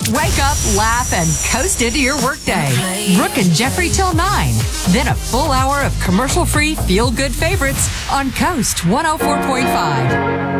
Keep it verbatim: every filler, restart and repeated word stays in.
Wake up, laugh, and coast into your workday. Brooke and Jeffrey till nine. Then a full hour of commercial-free feel-good favorites on Coast one oh four point five.